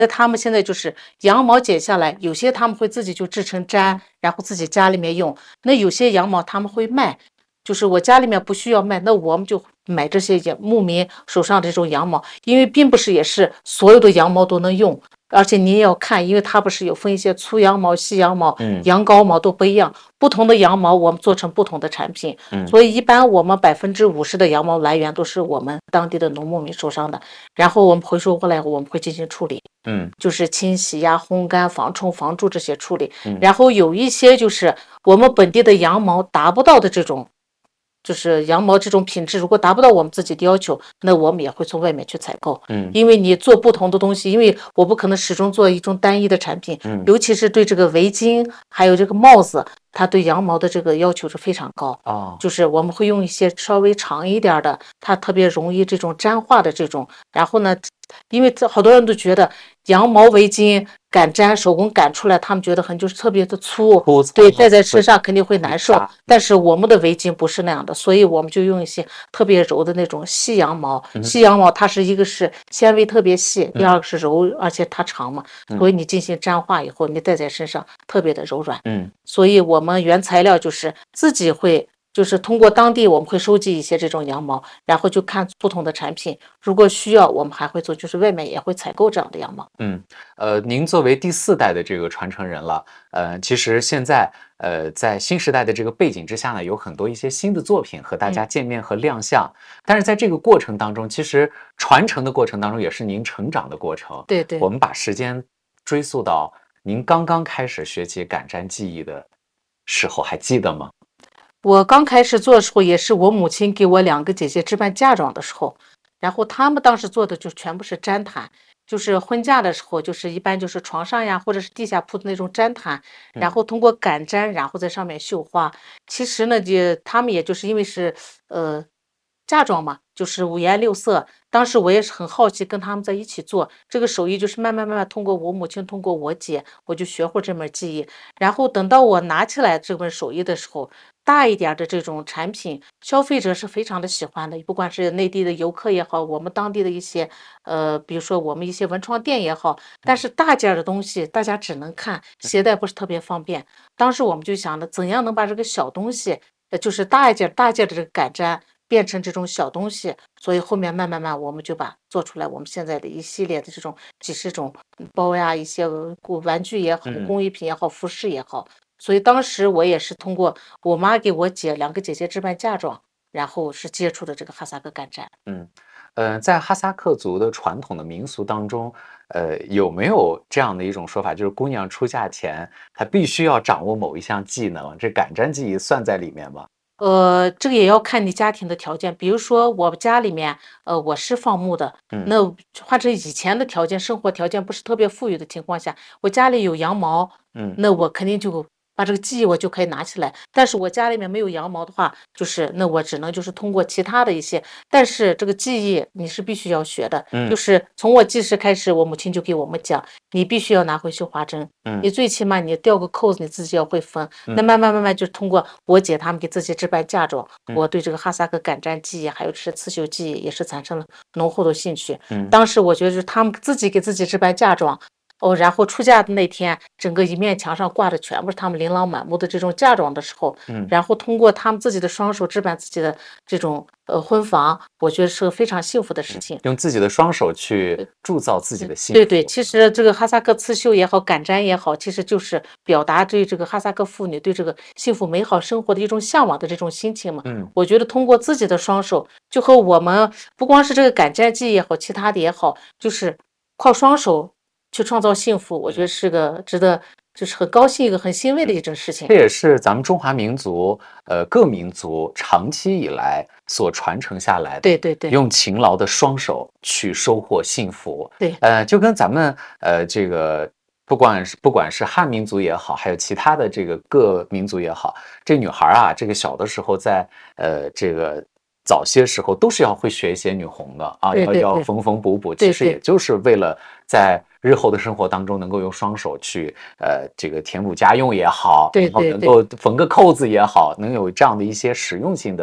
那他们现在就是羊毛剪下来，有些他们会自己就制成毡，然后自己家里面用。那有些羊毛他们会卖，就是我家里面不需要卖，那我们就买这些牧民手上这种羊毛，因为并不是也是所有的羊毛都能用。而且你也要看，因为它不是有分一些粗羊毛、细羊毛、羊羔毛都不一样，不同的羊毛我们做成不同的产品。所以一般我们50%的羊毛来源都是我们当地的农牧民手上的，然后我们回收过来，我们会进行处理。就是清洗呀、烘干、防虫、防蛀这些处理。然后有一些就是我们本地的羊毛达不到的这种。就是羊毛这种品质，如果达不到我们自己的要求，那我们也会从外面去采购。因为你做不同的东西，因为我不可能始终做一种单一的产品。尤其是对这个围巾还有这个帽子，它对羊毛的这个要求是非常高。就是我们会用一些稍微长一点的，它特别容易这种粘化的这种。然后呢，因为好多人都觉得羊毛围巾擀毡手工擀出来，他们觉得就是特别的粗，对，戴在身上肯定会难受。但是我们的围巾不是那样的，所以我们就用一些特别柔的那种细羊毛。细羊毛它是一个是纤维特别细，第二个是柔，而且它长嘛，所以你进行粘化以后，你戴在身上特别的柔软。所以我们原材料就是自己会。就是通过当地我们会收集一些这种羊毛，然后就看不同的产品，如果需要我们还会做，就是外面也会采购这样的羊毛。 您作为第4代的这个传承人了，其实现在在新时代的这个背景之下呢，有很多一些新的作品和大家见面和亮相，但是在这个过程当中，其实传承的过程当中也是您成长的过程。 对对， 我们把时间追溯到您刚刚开始学习擀毡技艺的时候，还记得吗？ 我刚开始做的时候，也是我母亲给我2个姐姐置办嫁妆的时候，然后他们当时做的就全部是毡毯，就是婚嫁的时候，就是一般就是床上呀，或者是地下铺的那种毡毯，然后通过擀毡，然后在上面绣花。其实呢，他们也就是因为是嫁妆嘛，就是五颜六色。当时我也是很好奇，跟他们在一起做这个手艺，就是慢慢通过我母亲，通过我姐，我就学会这门技艺。然后等到我拿起来这门手艺的时候，大一点的这种产品，消费者是非常的喜欢的，不管是内地的游客也好，我们当地的一些比如说我们一些文创店也好，但是大件的东西大家只能看，携带不是特别方便。当时我们就想着怎样能把这个小东西，就是大一件的这个擀毡变成这种小东西，所以后面慢慢我们就把做出来我们现在的一系列的这种几十种包呀，一些玩具也好，工艺品也好，服饰也好。所以当时我也是通过我妈给我姐2个姐姐置办嫁妆，然后是接触的这个哈萨克擀毡。 在哈萨克族的传统的民俗当中，有没有这样的一种说法，就是姑娘出嫁前她必须要掌握某一项技能，这擀毡技艺算在里面吗？ 这个也要看你家庭的条件。比如说我家里面，我是放牧的，那换成以前的条件，生活条件不是特别富裕的情况下，我家里有羊毛，那我肯定就把这个技艺我就可以拿起来。但是我家里面没有羊毛的话，就是那我只能就是通过其他的一些，但是这个技艺你是必须要学的，就是从我记事开始，我母亲就给我们讲，你必须要拿回绣花针，你最起码你吊个扣子，你自己要会缝。那慢慢就通过我姐他们给自己置办嫁妆，我对这个哈萨克擀毡技艺还有是刺绣技艺也是产生了浓厚的兴趣。当时我觉得就是他们自己给自己置办嫁妆。然后出嫁的那天，整个一面墙上挂的全部是他们琳琅满目的这种嫁妆的时候，然后通过他们自己的双手置办自己的这种婚房，我觉得是个非常幸福的事情。 用自己的双手去铸造自己的幸福。 对，其实这个哈萨克刺绣也好，擀毡也好，其实就是表达对这个哈萨克妇女对这个幸福美好生活的一种向往的这种心情嘛。我觉得通过自己的双手，就和我们不光是这个擀毡技也好，其他的也好，就是靠双手去创造幸福，我觉得是个值得，就是很高兴、一个很欣慰的一种事情。 这也是咱们中华民族，各民族长期以来所传承下来的。 对， 用勤劳的双手去收获幸福。 对， 就跟咱们这个不管是汉民族也好，还有其他的这个各民族也好，这女孩啊，这个小的时候在这个早些时候都是要会学一些女红的啊，要缝缝补补，其实也就是为了在日后的生活当中能够用双手去这个填补家用也好，然后能够缝个扣子也好，能有这样的一些实用性的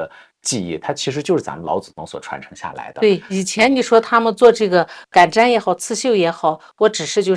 技艺，它其实就是咱们老祖宗所传承下来的。 对，以前你说他们做这个赶毡也好，刺绣也好，我只是就是